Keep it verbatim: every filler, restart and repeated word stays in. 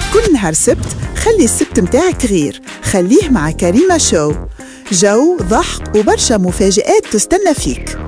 كل نهار سبت خلي السبت متاعك غير، خليه مع كريمة شو، جو ضحك وبرشا مفاجآت تستنى فيك.